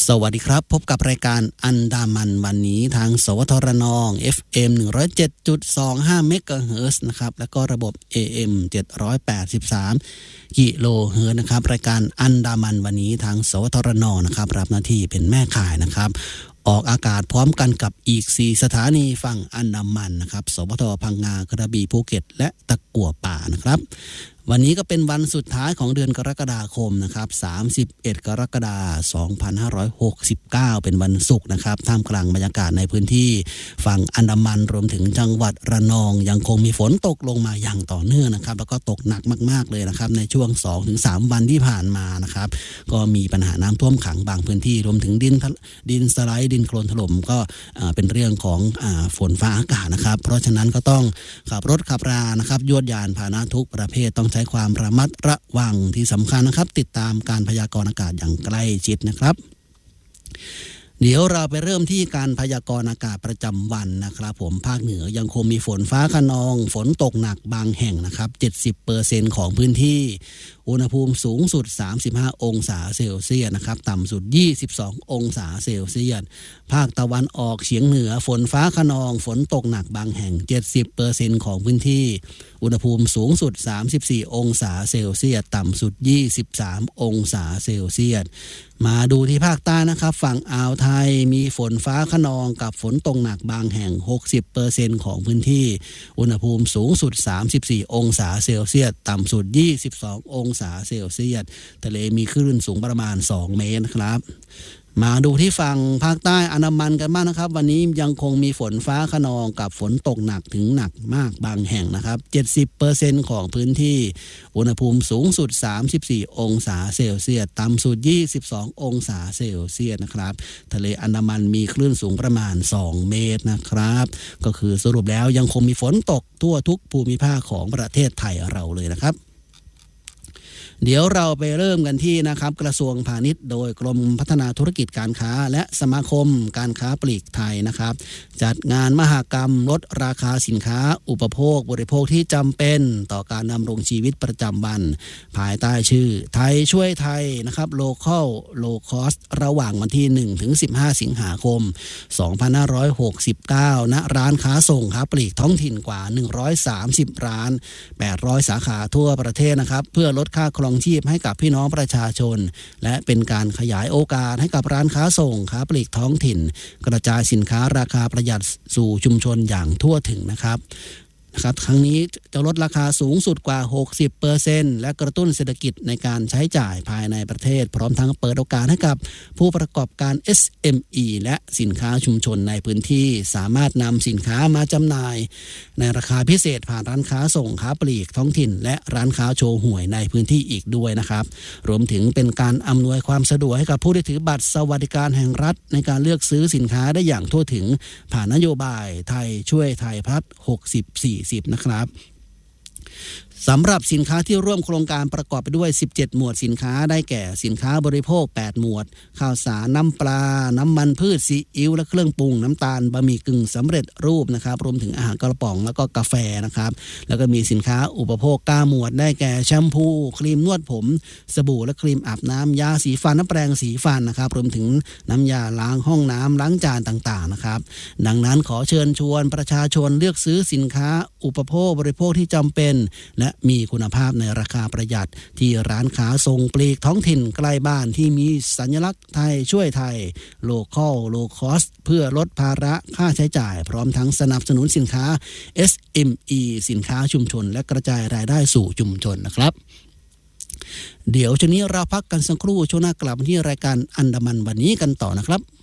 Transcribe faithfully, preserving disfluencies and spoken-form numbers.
สวัสดีครับพบกับรายการอันดามันวันนี้ทางสวทรนอง เอฟ เอ็ม หนึ่งร้อยเจ็ดจุดสองห้า เมกะเฮิรตซ์นะครับแล้วก็ระบบ เอ เอ็ม เจ็ดร้อยแปดสิบสาม กิโลเฮิรตซ์นะครับรายการอันดามันวันนี้ทางสวทรนองนะครับรับหน้าที่เป็นแม่ข่ายนะครับออกอากาศพร้อมกันกับอีกสี่สถานีฝั่งอันดามันนะครับสวทพังงากระบี่ภูเก็ตและตะกั่วป่านะครับวันนี้ก็เป็นวันสุดท้ายของเดือนกรกฎาคมนะครับสามสิบเอ็ดกรกฎาคมสองพันห้าร้อยหกสิบเก้าเป็นวันศุกร์นะครับท่ามกลางบรรยากาศในพื้นที่ฝั่งอันดามันรวมถึงจังหวัดระนองยังคงมีฝนตกลงมาอย่างต่อเนื่องนะครับแล้วก็ตกหนักมากๆเลยนะครับในช่วง สองถึงสาม วันที่ผ่านมานะครับก็มีปัญหาน้ำท่วมขังบางพื้นที่รวมถึงดินดินสไลด์ดินโคลนถล่มก็เป็นเรื่องของฝนฟ้าอากาศนะครับเพราะฉะนั้นก็ต้องขับรถขับรานะครับยวดยานพาหนะทุกประเภทต้องใช้ความระมัดระวังที่สำคัญนะครับติดตามการพยากรณ์อากาศอย่างใกล้ชิดนะครับเดี๋ยวเราไปเริ่มที่การพยากรณ์อากาศประจำวันนะครับผมภาคเหนือยังคงมีฝนฟ้าคะนองฝนตกหนักบางแห่งนะครับ เจ็ดสิบเปอร์เซ็นต์ ของพื้นที่อุณหภูมิสูงสุดสามสิบห้าองศาเซลเซียสนะครับต่ำสุดยี่สิบสององศาเซลเซียสภาคตะวันออกเฉียงเหนือฝนฟ้าคะนองฝนตกหนักบางแห่ง เจ็ดสิบเปอร์เซ็นต์ ของพื้นที่อุณหภูมิสูงสุดสามสิบสี่องศาเซลเซียสต่ำสุดยี่สิบสามองศาเซลเซียสมาดูที่ภาคใต้นะครับฝั่งอ่าวไทยมีฝนฟ้าคะนองกับฝนตกหนักบางแห่ง หกสิบเปอร์เซ็นต์ ของพื้นที่อุณหภูมิสูงสุดสามสิบสี่องศาเซลเซียสต่ำสุดยี่สิบสององศาเซลเซียสทะเลมีคลื่นสูงประมาณสองเมตรครับมาดูที่ฝั่งภาคใต้อันดามันกันบ้างนะครับวันนี้ยังคงมีฝนฟ้าคะนองกับฝนตกหนักถึงหนักมากบางแห่งนะครับ เจ็ดสิบเปอร์เซ็นต์ ของพื้นที่อุณหภูมิสูงสุดสามสิบสี่องศาเซลเซียสต่ำสุดยี่สิบสององศาเซลเซียสนะครับทะเลอันดามันมีคลื่นสูงประมาณสองเมตรนะครับก็คือสรุปแล้วยังคงมีฝนตกทั่วทุกภูมิภาคของประเทศไทยเราเลยนะครับเดี๋ยวเราไปเริ่มกันที่นะครับกระทรวงพาณิชย์โดยกรมพัฒนาธุรกิจการค้าและสมาคมการค้าปลีกไทยนะครับจัดงานมหกรรมลดราคาสินค้าอุปโภคบริโภคที่จำเป็นต่อการดำรงชีวิตประจำวันภายใต้ชื่อไทยช่วยไทยนะครับ Local Low Cost ระหว่างวันที่หนึ่งถึงสิบห้าสิงหาคมสองพันห้าร้อยหกสิบเก้าณร้านค้าส่งค้าปลีกท้องถิ่นกว่าหนึ่งร้อยสามสิบร้านแปดร้อยสาขาทั่วประเทศนะครับเพื่อลดค่าครองชีพให้กับพี่น้องประชาชนและเป็นการขยายโอกาสให้กับร้านค้าส่งค้าปลีกท้องถิ่นกระจายสินค้าราคาประหยัดสู่ชุมชนอย่างทั่วถึงนะครับนะครับครั้งนี้จะลดราคาสูงสุดกว่า หกสิบเปอร์เซ็นต์ และกระตุ้นเศรษฐกิจในการใช้จ่ายภายในประเทศพร้อมทั้งเปิดโอกาสให้กับผู้ประกอบการ เอส เอ็ม อี และสินค้าชุมชนในพื้นที่สามารถนำสินค้ามาจำหน่ายในราคาพิเศษผ่านร้านค้าส่งค้าปลีกท้องถิ่นและร้านค้าโชว์หวยในพื้นที่อีกด้วยนะครับรวมถึงเป็นการอำนวยความสะดวกให้กับผู้ที่ถือบัตรสวัสดิการแห่งรัฐในการเลือกซื้อสินค้าได้อย่างทั่วถึงผ่านนโยบายไทยช่วยไทยพัฒน์หกสิบ สี่สิบนะครับสำหรับสินค้าที่ร่วมโครงการประกอบไปด้วยสิบเจ็ดหมวดสินค้าได้แก่สินค้าบริโภคแปดหมวดข้าวสารน้ำปลาน้ำมันพืชซีอิ๊วและเครื่องปรุงน้ำตาลบะหมี่กึ่งสำเร็จรูปนะครับรวมถึงอาหารกระป๋องแล้วก็กาแฟนะครับแล้วก็มีสินค้าอุปโภคเก้าหมวดได้แก่แชมพูครีมนวดผมสบู่และครีมอาบน้ำยาสีฟันน้ำแปรงสีฟันนะครับรวมถึงน้ำยาล้างห้องน้ำล้างจานต่างๆนะครับดังนั้นขอเชิญชวนประชาชนเลือกซื้อสินค้าอุปโภคบริโภคที่จำเป็นและมีคุณภาพในราคาประหยัดที่ร้านค้าส่งปลีกท้องถิ่นใกล้บ้านที่มีสัญลักษณ์ไทยช่วยไทย Local Low Cost เพื่อลดภาระค่าใช้จ่ายพร้อมทั้งสนับสนุนสินค้า เอส เอ็ม อี สินค้าชุมชนและกระจายรายได้สู่ชุมชนนะครับเดี๋ยวช่วงนี้เราพักกันสักครู่ช่วงหน้ากลับมาที่รายการอันดามันวันนี้กันต่อนะครับ